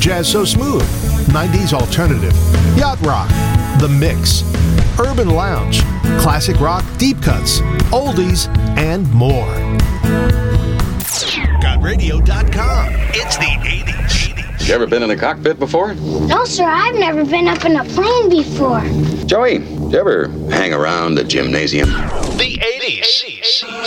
Jazz So Smooth, 90s Alternative, Yacht Rock, The Mix, Urban Lounge, Classic Rock, Deep Cuts, Oldies, and more. GotRadio.com. It's the 80s. You ever been in a cockpit before? No, sir, I've never been up in a plane before. Joey, you ever hang around a gymnasium? The 80s.